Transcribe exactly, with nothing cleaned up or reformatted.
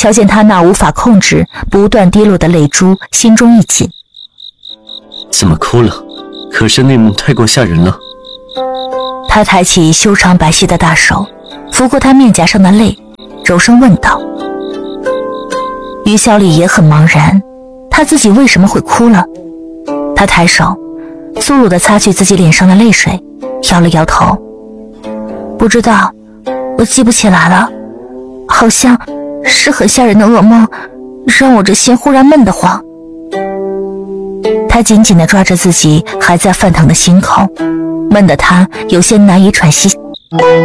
瞧见他那无法控制、不断滴落的泪珠，心中一紧。 怎么哭了？可是那幕太过吓人了。 他抬起修长白皙的大手，拂过他面颊上的泪，柔声问道。于小李也很茫然，他自己为什么会哭了？他抬手粗鲁地擦去自己脸上的泪水，摇了摇头。不知道，我记不起来了，好像是很吓人的噩梦，让我这心忽然闷得慌。他紧紧地抓着自己还在泛淌的心口，闷得他有些难以喘息。